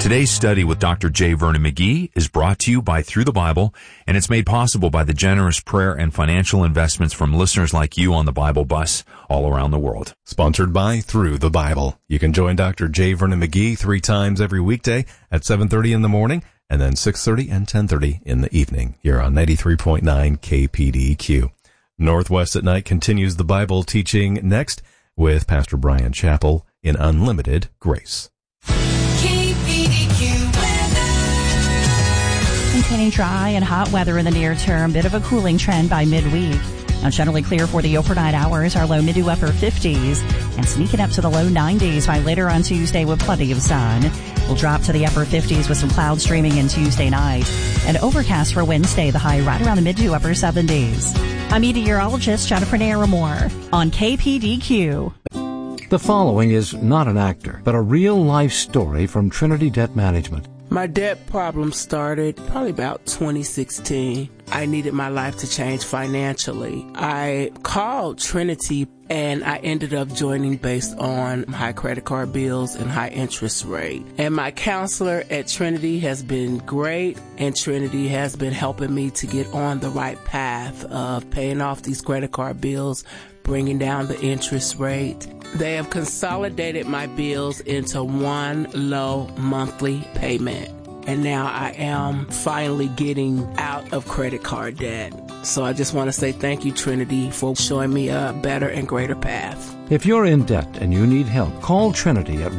Today's study with Dr. J. Vernon McGee is brought to you by Through the Bible, and it's made possible by the generous prayer and financial investments from listeners like you on the Bible Bus all around the world. Sponsored by Through the Bible. You can join Dr. J. Vernon McGee 3 times every weekday at 7:30 in the morning and then 6:30 and 10:30 in the evening here on 93.9 KPDQ. Northwest at Night continues the Bible teaching next with Pastor Brian Chappell in Unlimited Grace. Maintaining dry and hot weather in the near term, bit of a cooling trend by midweek. Now generally clear for the overnight hours, our low mid to upper 50s, and sneaking up to the low 90s by later on Tuesday with plenty of sun. We'll drop to the upper 50s with some cloud streaming in Tuesday night, and overcast for Wednesday, the high right around the mid to upper 70s. I'm meteorologist Jennifer Naramore on KPDQ. The following is not an actor, but a real-life story from Trinity Debt Management. My debt problem started probably about 2016. I needed my life to change financially. I called Trinity and I ended up joining based on high credit card bills and high interest rate. And my counselor at Trinity has been great, and Trinity has been helping me to get on the right path of paying off these credit card bills, bringing down the interest rate. They have consolidated my bills into one low monthly payment. And now I am finally getting out of credit card debt. So I just want to say thank you, Trinity, for showing me a better and greater path. If you're in debt and you need help, call Trinity at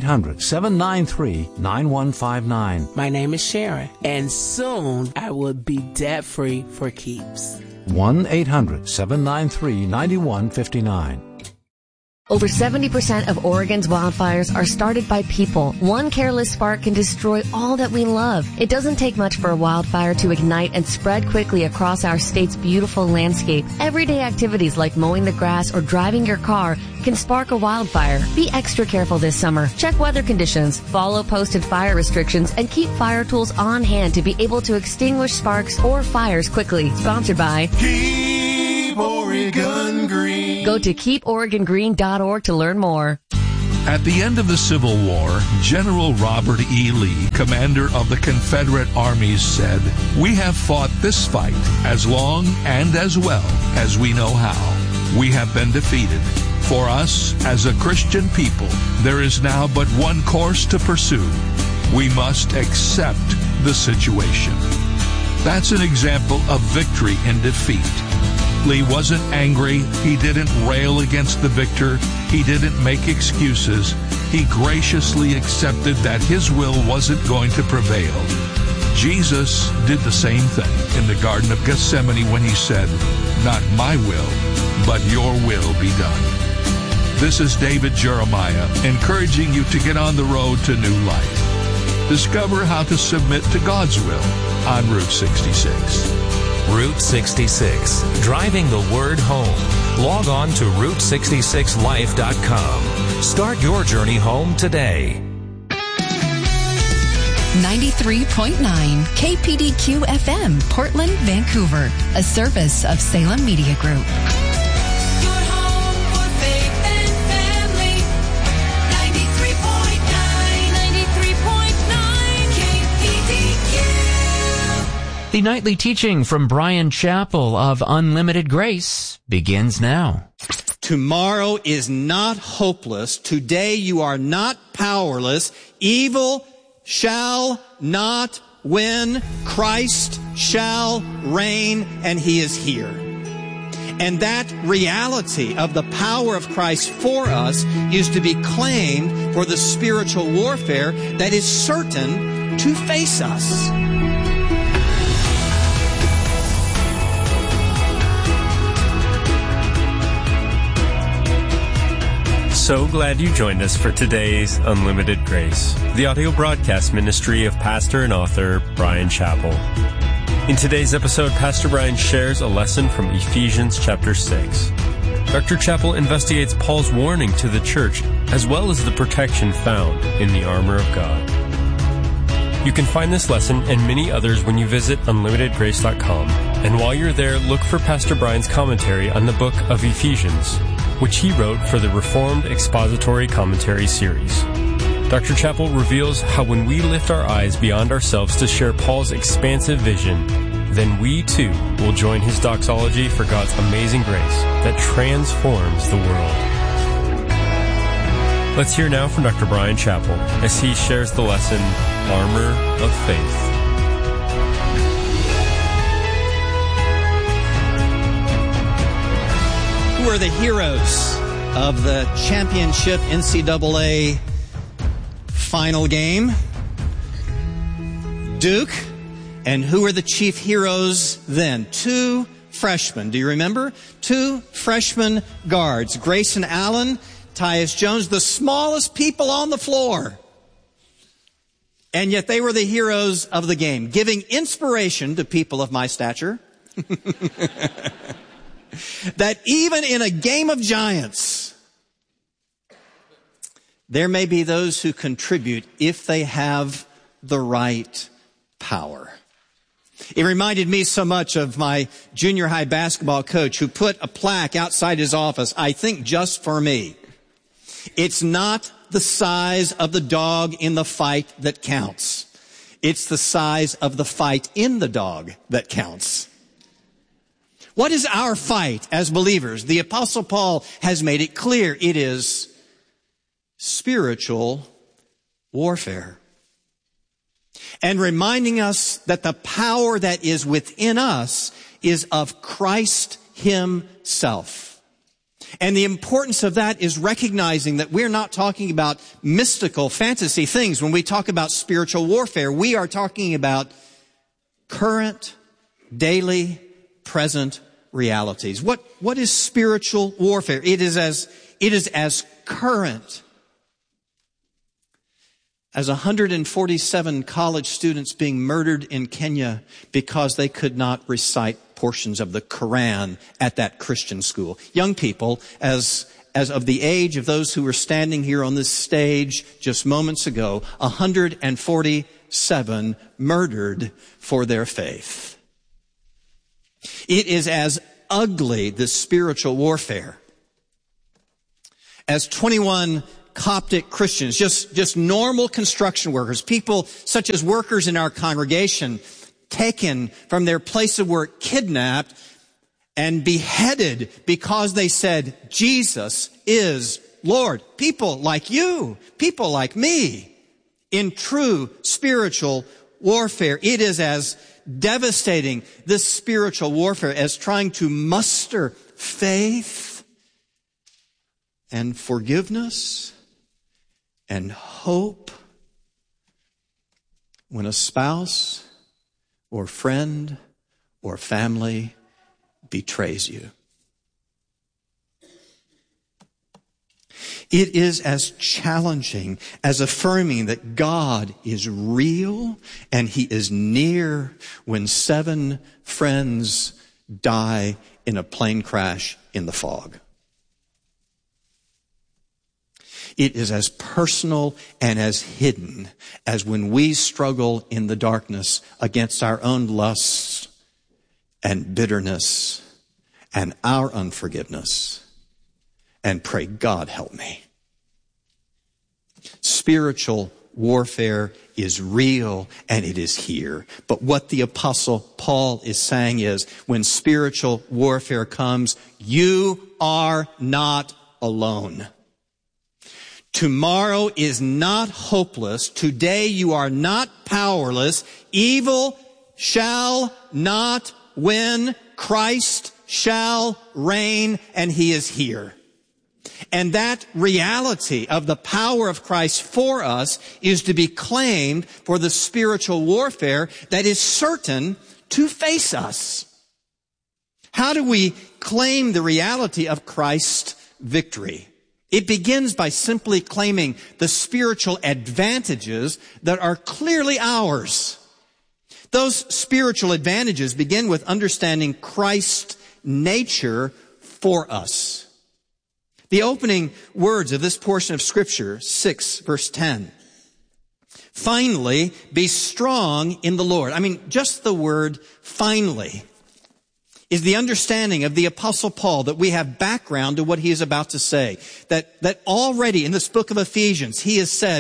1-800-793-9159. My name is Sharon, and soon I will be debt-free for keeps. 1-800-793-9159. Over 70% of Oregon's wildfires are started by people. One careless spark can destroy all that we love. It doesn't take much for a wildfire to ignite and spread quickly across our state's beautiful landscape. Everyday activities like mowing the grass or driving your car can spark a wildfire. Be extra careful this summer. Check weather conditions, follow posted fire restrictions, and keep fire tools on hand to be able to extinguish sparks or fires quickly. Sponsored by Keep Oregon Green. Go to keeporegongreen.org to learn more. At the end of the Civil War, General Robert E. Lee, commander of the Confederate armies, said, "We have fought this fight as long and as well as we know how. We have been defeated. For us, as a Christian people, there is now but one course to pursue. We must accept the situation." That's an example of victory in defeat. Lee wasn't angry. He didn't rail against the victor. He didn't make excuses. He graciously accepted that his will wasn't going to prevail. Jesus did the same thing in the Garden of Gethsemane when he said, "Not my will, but your will be done." This is David Jeremiah encouraging you to get on the road to new life. Discover how to submit to God's will on Route 66. Route 66, driving the word home. Log on to Route66Life.com. Start your journey home today. 93.9 KPDQ FM, Portland, Vancouver, a service of Salem Media Group. The nightly teaching from Brian Chappell of Unlimited Grace begins now. Tomorrow is not hopeless. Today you are not powerless. Evil shall not win. Christ shall reign, and he is here. And that reality of the power of Christ for us is to be claimed for the spiritual warfare that is certain to face us. So glad you joined us for today's Unlimited Grace, the audio broadcast ministry of pastor and author Brian Chappell. In today's episode, Pastor Brian shares a lesson from Ephesians chapter 6. Dr. Chappell investigates Paul's warning to the church, as well as the protection found in the armor of God. You can find this lesson and many others when you visit unlimitedgrace.com. And while you're there, look for Pastor Brian's commentary on the book of Ephesians, which he wrote for the Reformed Expository Commentary series. Dr. Chappell reveals how when we lift our eyes beyond ourselves to share Paul's expansive vision, then we too will join his doxology for God's amazing grace that transforms the world. Let's hear now from Dr. Bryan Chappell as he shares the lesson, Armor of Faith. Who are the heroes of the championship NCAA final game? Duke. And who are the chief heroes then? 2 freshmen. Do you remember? 2 freshman guards. Grayson Allen, Tyus Jones, the smallest people on the floor. And yet they were the heroes of the game, giving inspiration to people of my stature. That even in a game of giants, there may be those who contribute if they have the right power. It reminded me so much of my junior high basketball coach who put a plaque outside his office, I think just for me. It's not the size of the dog in the fight that counts. It's the size of the fight in the dog that counts. What is our fight as believers? The Apostle Paul has made it clear. It is spiritual warfare. And reminding us that the power that is within us is of Christ himself. And the importance of that is recognizing that we're not talking about mystical fantasy things. When we talk about spiritual warfare, we are talking about current, daily, present realities. What is spiritual warfare? It is as current as 147 college students being murdered in Kenya because they could not recite portions of the Quran at that Christian school. Young people, as of the age of those who were standing here on this stage just moments ago, 147 murdered for their faith. It is as ugly, this spiritual warfare, as 21 Coptic Christians, just normal construction workers, people such as workers in our congregation, taken from their place of work, kidnapped and beheaded because they said, Jesus is Lord. People like you, people like me, in true spiritual warfare. It is as devastating, this spiritual warfare, as trying to muster faith and forgiveness and hope when a spouse or friend or family betrays you. It is as challenging as affirming that God is real and He is near when 7 friends die in a plane crash in the fog. It is as personal and as hidden as when we struggle in the darkness against our own lusts and bitterness and our unforgiveness and pray, God help me. Spiritual warfare is real and it is here. But what the Apostle Paul is saying is, when spiritual warfare comes, you are not alone. Tomorrow is not hopeless. Today you are not powerless. Evil shall not win. Christ shall reign, and He is here. And that reality of the power of Christ for us is to be claimed for the spiritual warfare that is certain to face us. How do we claim the reality of Christ's victory? It begins by simply claiming the spiritual advantages that are clearly ours. Those spiritual advantages begin with understanding Christ's nature for us. The opening words of this portion of Scripture, 6 verse 10. Finally, be strong in the Lord. I mean, just the word finally is the understanding of the Apostle Paul that we have background to what he is about to say. That already in this book of Ephesians, he has said,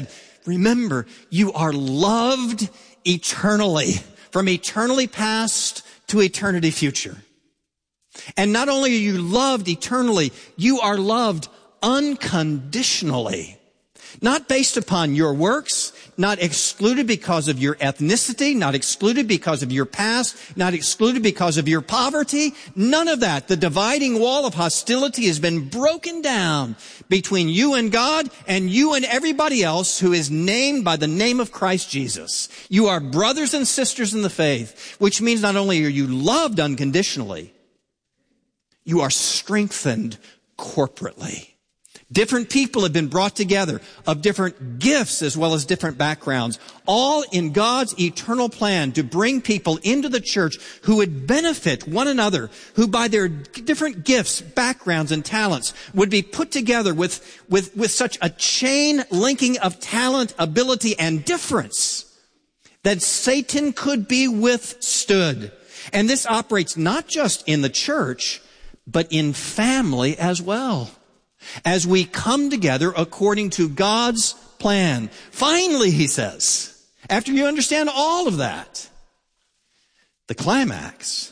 remember, you are loved eternally, from eternity past to eternity future. And not only are you loved eternally, you are loved unconditionally. Not based upon your works, not excluded because of your ethnicity, not excluded because of your past, not excluded because of your poverty. None of that. The dividing wall of hostility has been broken down between you and God and you and everybody else who is named by the name of Christ Jesus. You are brothers and sisters in the faith, which means not only are you loved unconditionally, you are strengthened corporately. Different people have been brought together of different gifts as well as different backgrounds, all in God's eternal plan to bring people into the church who would benefit one another, who by their different gifts, backgrounds, and talents would be put together with such a chain linking of talent, ability, and difference that Satan could be withstood. And this operates not just in the church, but in family as well, as we come together according to God's plan. Finally, he says, after you understand all of that, the climax,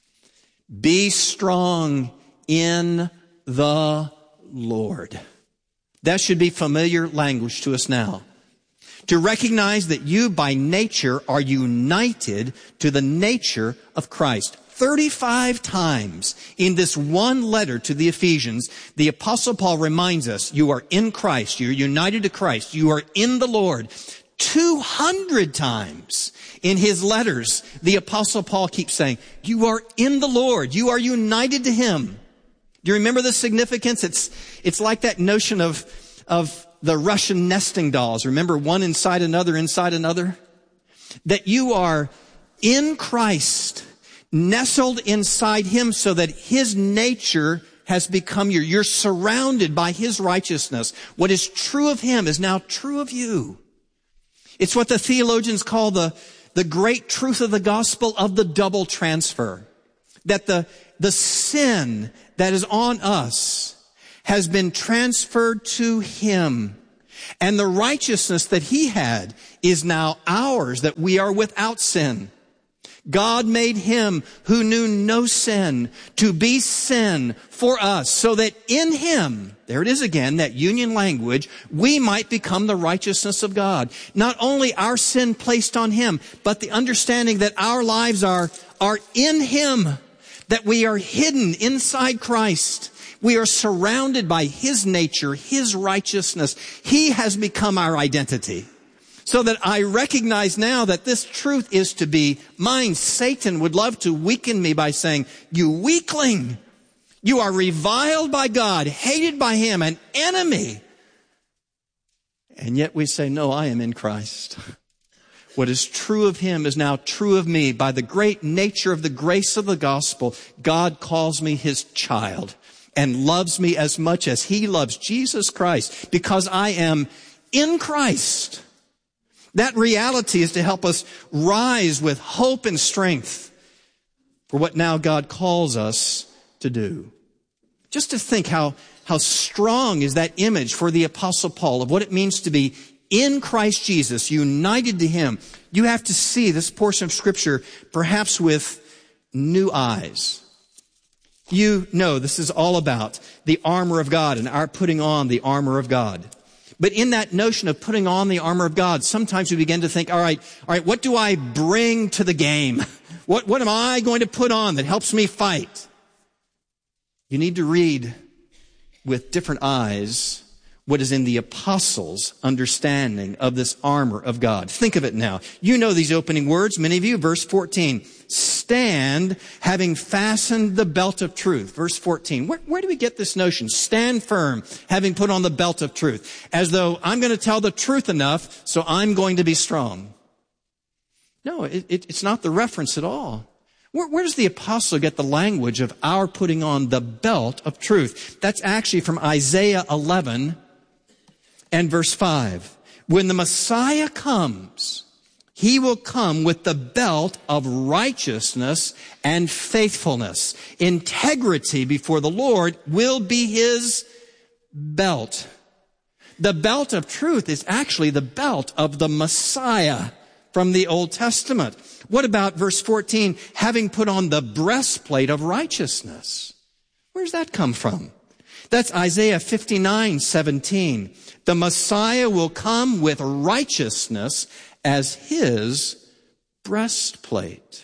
be strong in the Lord. That should be familiar language to us now. To recognize that you by nature are united to the nature of Christ. 35 times in this one letter to the Ephesians, the Apostle Paul reminds us, you are in Christ, you're united to Christ, you are in the Lord. 200 times in his letters, the Apostle Paul keeps saying, you are in the Lord, you are united to Him. Do you remember the significance? It's like that notion of the Russian nesting dolls. Remember, one inside another, That you are in Christ, nestled inside Him so that His nature has become you're surrounded by His righteousness. What is true of Him is now true of you. It's what the theologians call the great truth of the gospel of the double transfer. That the sin that is on us has been transferred to Him. And the righteousness that He had is now ours, that we are without sin. God made Him who knew no sin to be sin for us, so that in Him, there it is again, that union language, we might become the righteousness of God. Not only our sin placed on Him, but the understanding that our lives are in Him, that we are hidden inside Christ. We are surrounded by His nature, His righteousness. He has become our identity. So that I recognize now that this truth is to be mine. Satan would love to weaken me by saying, you weakling, you are reviled by God, hated by Him, an enemy. And yet we say, no, I am in Christ. What is true of Him is now true of me. By the great nature of the grace of the gospel, God calls me His child and loves me as much as He loves Jesus Christ, because I am in Christ. That reality is to help us rise with hope and strength for what now God calls us to do. Just to think how strong is that image for the Apostle Paul of what it means to be in Christ Jesus, united to Him. You have to see this portion of Scripture perhaps with new eyes. You know this is all about the armor of God and our putting on the armor of God. But in that notion of putting on the armor of God, sometimes we begin to think, all right, what do I bring to the game? What am I going to put on that helps me fight? You need to read with different eyes what is in the apostles' understanding of this armor of God. Think of it now. You know these opening words, many of you. Verse 14, stand having fastened the belt of truth. Verse 14, where do we get this notion? Stand firm, having put on the belt of truth. As though I'm going to tell the truth enough, so I'm going to be strong. No, it's not the reference at all. Where does the apostle get the language of our putting on the belt of truth? That's actually from Isaiah 11 and verse 5. When the Messiah comes, He will come with the belt of righteousness and faithfulness. Integrity before the Lord will be His belt. The belt of truth is actually the belt of the Messiah from the Old Testament. What about verse 14, having put on the breastplate of righteousness? Where's that come from? That's Isaiah 59:17. The Messiah will come with righteousness as his breastplate.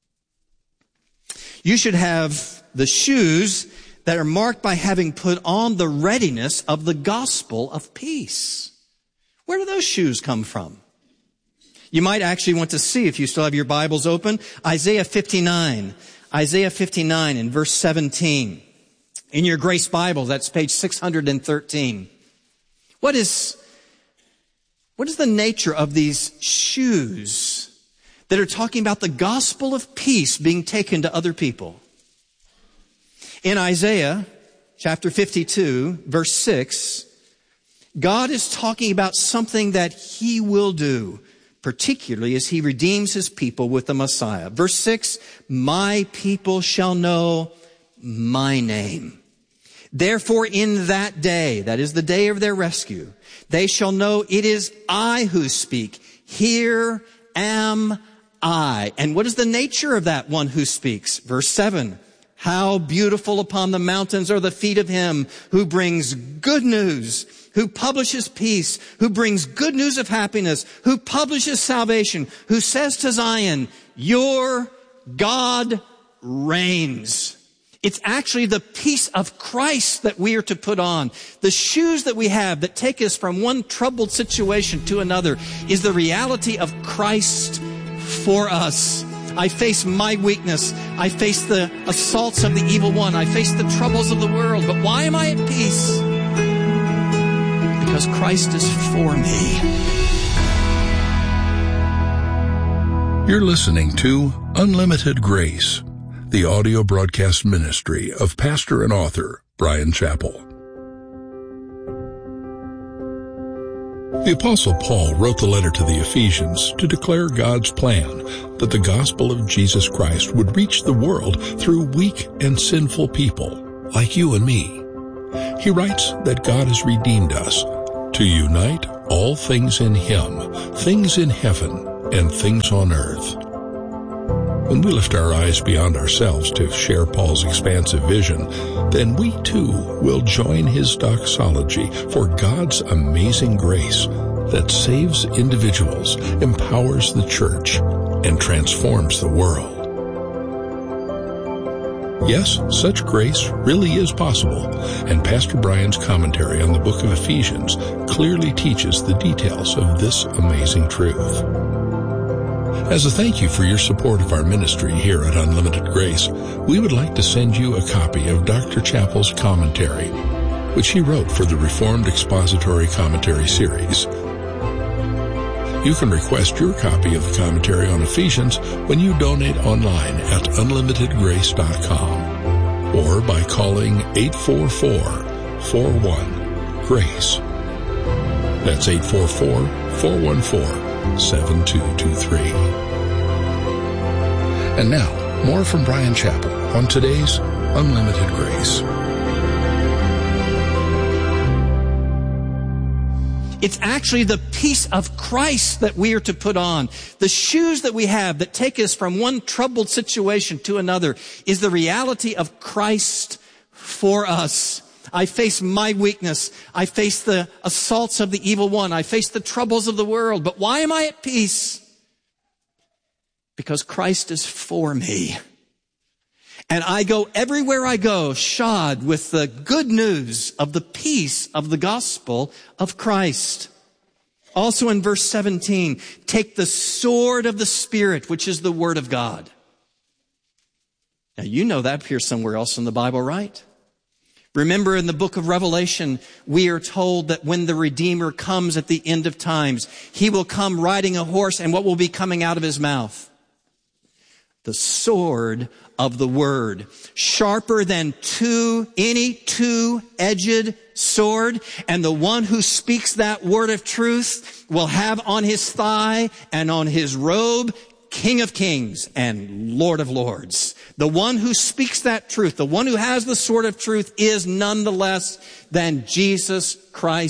You should have the shoes that are marked by having put on the readiness of the gospel of peace. Where do those shoes come from? You might actually want to see, if you still have your Bibles open, Isaiah 59. Isaiah 59 in verse 17. In your Grace Bible, that's page 613. What is the nature of these shoes that are talking about the gospel of peace being taken to other people? In Isaiah chapter 52, verse 6, God is talking about something that he will do, particularly as he redeems his people with the Messiah. Verse 6, my people shall know my name. Therefore in that day, that is the day of their rescue, they shall know it is I who speak. Here am I. And what is the nature of that one who speaks? Verse 7, how beautiful upon the mountains are the feet of him who brings good news, who publishes peace, who brings good news of happiness, who publishes salvation, who says to Zion, your God reigns. It's actually the peace of Christ that we are to put on. The shoes that we have that take us from one troubled situation to another is the reality of Christ for us. I face my weakness. I face the assaults of the evil one. I face the troubles of the world. But why am I at peace? Because Christ is for me. You're listening to Unlimited Grace, the audio broadcast ministry of pastor and author Bryan Chapell. The Apostle Paul wrote the letter to the Ephesians to declare God's plan that the gospel of Jesus Christ would reach the world through weak and sinful people like you and me. He writes that God has redeemed us to unite all things in him, things in heaven and things on earth. When we lift our eyes beyond ourselves to share Paul's expansive vision, then we too will join his doxology for God's amazing grace that saves individuals, empowers the church, and transforms the world. Yes, such grace really is possible, and Pastor Bryan's commentary on the book of Ephesians clearly teaches the details of this amazing truth. As a thank you for your support of our ministry here at Unlimited Grace, we would like to send you a copy of Dr. Chapell's commentary, which he wrote for the Reformed Expository Commentary Series. You can request your copy of the commentary on Ephesians when you donate online at unlimitedgrace.com or by calling 844-41-GRACE. That's 844-414-7223. And now, more from Bryan Chapell on today's Unlimited Grace. It's actually the peace of Christ that we are to put on. The shoes that we have that take us from one troubled situation to another is the reality of Christ for us. I face my weakness. I face the assaults of the evil one. I face the troubles of the world. But why am I at peace? Because Christ is for me. And I go everywhere I go shod with the good news of the peace of the gospel of Christ. Also in verse 17, take the sword of the Spirit, which is the word of God. Now you know that appears somewhere else in the Bible, right? Remember in the book of Revelation, we are told that when the Redeemer comes at the end of times, he will come riding a horse, and what will be coming out of his mouth? The sword of the word, sharper than any two-edged sword. And the one who speaks that word of truth will have on his thigh and on his robe, King of Kings and Lord of Lords. The one who speaks that truth, the one who has the sword of truth is none the less than Jesus Christ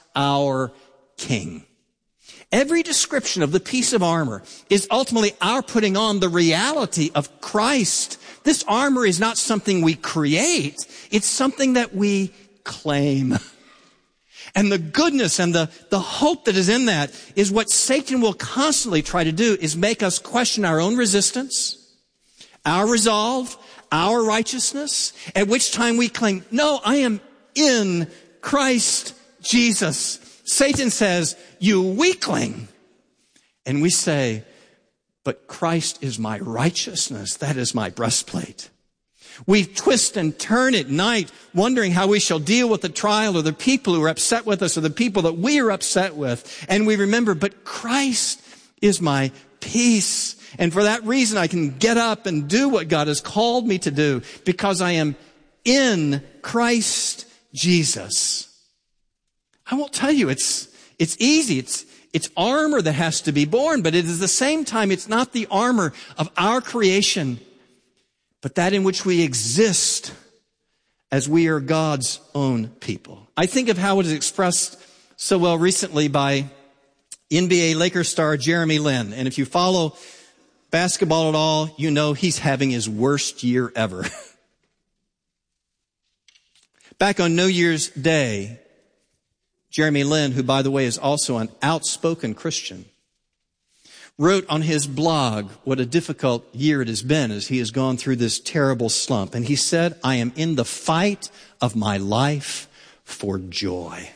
our King. Every description of the piece of armor is ultimately our putting on the reality of Christ. This armor is not something we create. It's something that we claim. And the goodness and the hope that is in that is what Satan will constantly try to do, is make us question our own resistance, our resolve, our righteousness, at which time we claim, no, I am in Christ Jesus. Satan says, you weakling. And we say, but Christ is my righteousness. That is my breastplate. We twist and turn at night, wondering how we shall deal with the trial or the people who are upset with us or the people that we are upset with. And we remember, but Christ is my peace. And for that reason, I can get up and do what God has called me to do because I am in Christ Jesus. I won't tell you it's easy. It's armor that has to be born, but it is at the same time, it's not the armor of our creation, but that in which we exist as we are God's own people. I think of how it is expressed so well recently by NBA Lakers star Jeremy Lin. And if you follow basketball at all, you know he's having his worst year ever. Back on New Year's Day, Jeremy Lin, who, by the way, is also an outspoken Christian, wrote on his blog what a difficult year it has been as he has gone through this terrible slump. And he said, I am in the fight of my life for joy.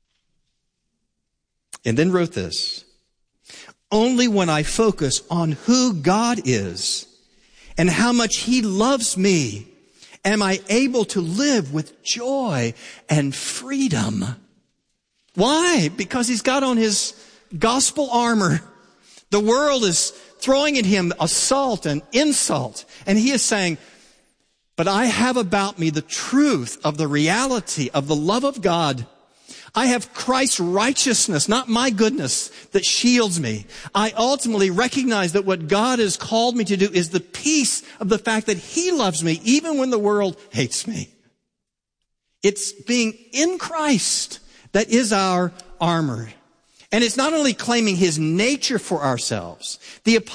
And then wrote this, only when I focus on who God is and how much He loves me am I able to live with joy and freedom. Why? Because he's got on his gospel armor. The world is throwing at him assault and insult. And he is saying, but I have about me the truth of the reality of the love of God. I have Christ's righteousness, not my goodness, that shields me. I ultimately recognize that what God has called me to do is the peace of the fact that He loves me even when the world hates me. It's being in Christ that is our armor. And it's not only claiming His nature for ourselves. The